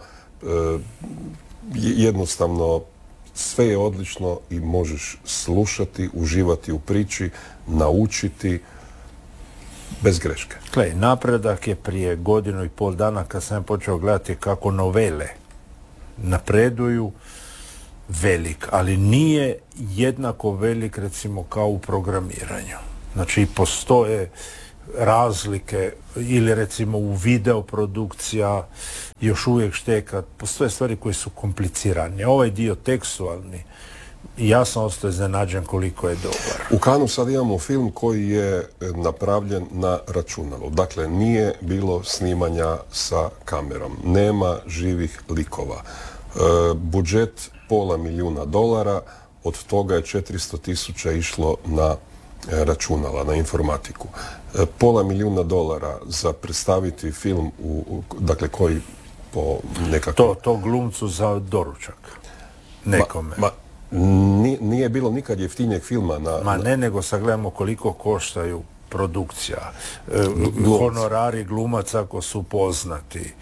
jednostavno sve je odlično i možeš slušati, uživati u priči, naučiti bez greške. Gle, napredak je prije 1.5 dana kad sam počeo gledati kako novele napreduju velik, ali nije jednako velik recimo kao u programiranju. Znači postoje razlike ili recimo u videoprodukcija još uvijek šteka, postoje stvari koje su komplicirane. Ovaj dio tekstualni, ja sam ostao iznenađen koliko je dobar. U Cannesu sad imamo film koji je napravljen na računalu. Dakle, nije bilo snimanja sa kamerom. Nema živih likova. Budžet $500,000, od toga je 400,000 išlo na računala, na informatiku. $500,000 za predstaviti film dakle koji po nekakvom... To glumcu za doručak. Nekome. Nije bilo nikad jeftinijeg filma nego sad gledamo koliko koštaju produkcija. Honorari glumaca ako su poznati.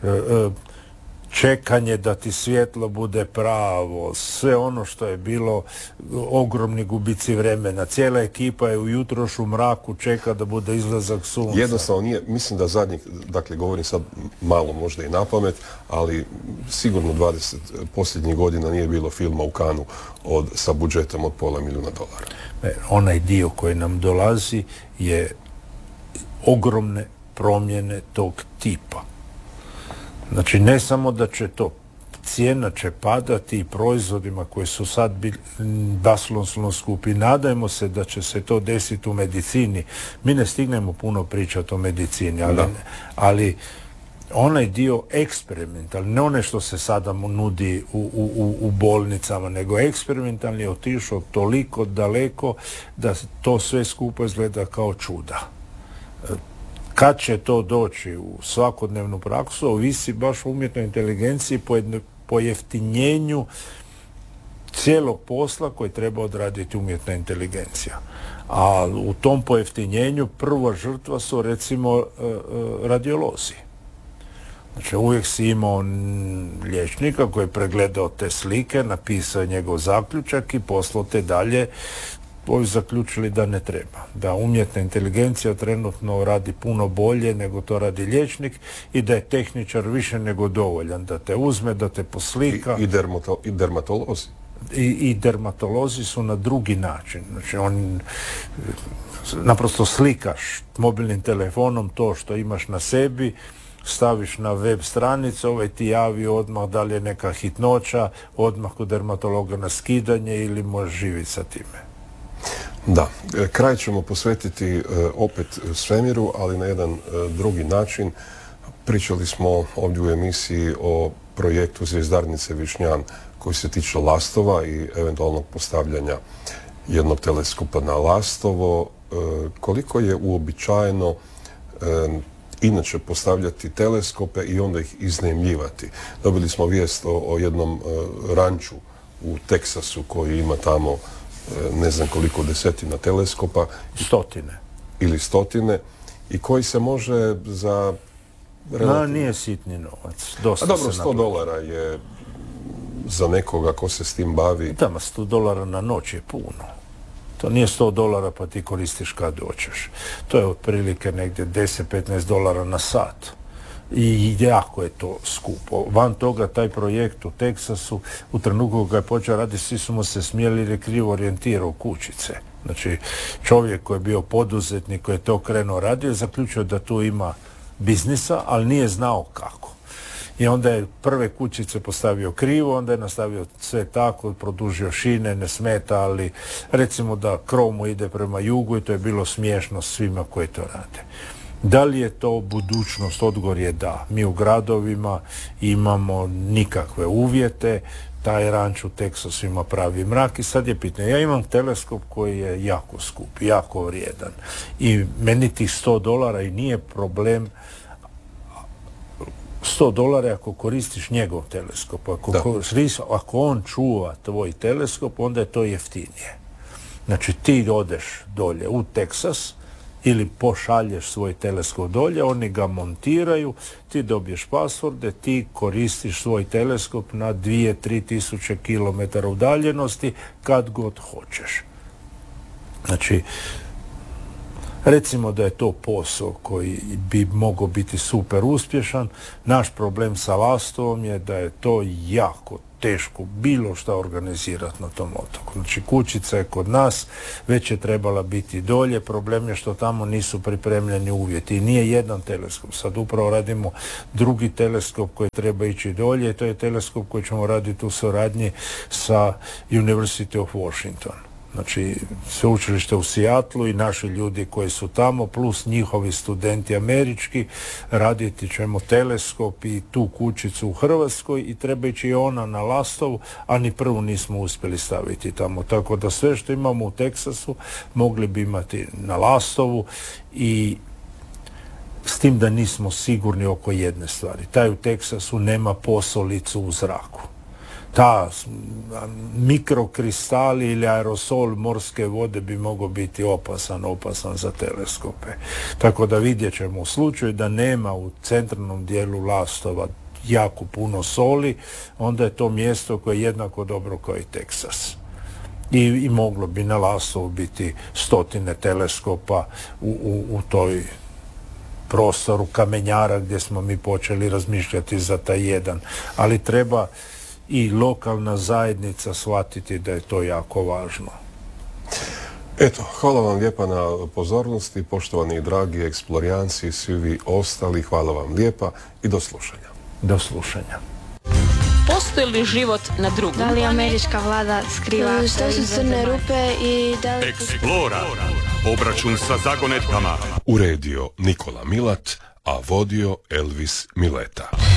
Čekanje da ti svjetlo bude pravo, sve ono što je bilo, ogromni gubici vremena. Cijela ekipa je ujutro u mraku čeka da bude izlazak sunca. Jednostavno nije, mislim da zadnjih, dakle govorim sad malo možda i napamet, ali sigurno 20 posljednjih godina nije bilo filma u Cannesu sa budžetom od $500,000. Onaj dio koji nam dolazi je ogromne promjene tog tipa. Znači, ne samo da će to, cijena će padati i proizvodima koji su sad bili basnoslovno skupi. Nadajmo se da će se to desiti u medicini. Mi ne stignemo puno pričati o medicini, ali onaj dio eksperimentalni, ne one što se sada mu nudi u bolnicama, nego eksperimentalni je otišao toliko daleko da to sve skupo izgleda kao čuda. Kad će to doći u svakodnevnu praksu, ovisi baš o umjetnoj inteligenciji, pojeftinjenju cijelog posla koji treba odraditi umjetna inteligencija. A u tom pojeftinjenju prva žrtva su recimo radiolozi. Znači uvijek si imao liječnika koji je pregledao te slike, napisao njegov zaključak i poslao te dalje. Ovi zaključili da ne treba. Da umjetna inteligencija trenutno radi puno bolje nego to radi liječnik i da je tehničar više nego dovoljan. Da te uzme, da te poslika. I dermatolozi. I dermatolozi su na drugi način. Znači on naprosto slikaš mobilnim telefonom to što imaš na sebi, staviš na web stranicu, ovaj ti javi odmah da li je neka hitnoća, odmah kod dermatologa na skidanje ili možeš živjeti sa time. Da, kraj ćemo posvetiti opet svemiru, ali na jedan drugi način. Pričali smo ovdje u emisiji o projektu Zvjezdarnice Višnjan koji se tiče Lastova i eventualnog postavljanja jednog teleskopa na Lastovo. Koliko je uobičajeno inače postavljati teleskope i onda ih iznajmljivati? Dobili smo vijest o jednom ranču u Teksasu koji ima tamo ne znam koliko desetina teleskopa. Stotine. I koji se može za... nije sitni novac. Dobro, $100 je za nekoga ko se s tim bavi. Da, $100 na noć je puno. To nije $100 pa ti koristiš kad hoćeš. To je otprilike negdje $10-15 na sat. I jako je to skupo. Van toga, taj projekt u Teksasu, u trenutku kad je počeo raditi, svi su mu se smijeli jer je krivo orijentirao kućice. Znači, čovjek koji je bio poduzetnik, koji je to krenuo radio, zaključio da tu ima biznisa, ali nije znao kako. I onda je prve kućice postavio krivo, onda je nastavio sve tako, produžio šine, ne smeta, ali recimo da krov mu ide prema jugu i to je bilo smiješno svima koji to rade. Da li je to budućnost? Odgovor je da. Mi u gradovima imamo nikakve uvjete, taj ranč u Teksasu ima pravi mrak i sad je pitanje. Ja imam teleskop koji je jako skup, jako vrijedan i meni tih $100 i nije problem. $100 ako koristiš njegov teleskop, ako on čuva tvoj teleskop, onda je to jeftinije. Znači ti odeš dolje u Teksas ili pošalješ svoj teleskop dolje, oni ga montiraju, ti dobiješ pasvorde, ti koristiš svoj teleskop na 2-3 tisuće kilometara udaljenosti kad god hoćeš. Znači, recimo da je to posao koji bi mogao biti super uspješan. Naš problem sa Lastovom je da je to jako teško bilo šta organizirati na tom otoku. Znači kućica je kod nas, već je trebala biti dolje, problem je što tamo nisu pripremljeni uvjeti i nije jedan teleskop. Sad upravo radimo drugi teleskop koji treba ići dolje i to je teleskop koji ćemo raditi u suradnji sa University of Washington. Znači, sveučilište u Seattlu i naši ljudi koji su tamo, plus njihovi studenti američki, raditi ćemo teleskop i tu kućicu u Hrvatskoj i treba ići i ona na Lastovu, a ni prvu nismo uspjeli staviti tamo. Tako da sve što imamo u Teksasu mogli bi imati na Lastovu i s tim da nismo sigurni oko jedne stvari. Taj u Teksasu nema posolicu u zraku. Ta mikrokristali ili aerosol morske vode bi mogao biti opasan za teleskope. Tako da vidjet ćemo u slučaju da nema u centralnom dijelu Lastova jako puno soli, onda je to mjesto koje je jednako dobro kao i Teksas. I moglo bi na Lastovu biti 100 teleskopa u toj prostoru kamenjara gdje smo mi počeli razmišljati za taj jedan. Ali treba i lokalna zajednica shvatiti da je to jako važno. Eto, hvala vam lijepa na pozornosti, poštovani i dragi eksplorijanci i svi vi ostali, hvala vam lijepa i do slušanja. Do slušanja. Postoji li život na drugom? Da li američka vlada skriva? Što su crne rupe i da li... Eksplora. Obračun sa zagonetkama. Uredio Nikola Milat, a vodio Elvis Mileta.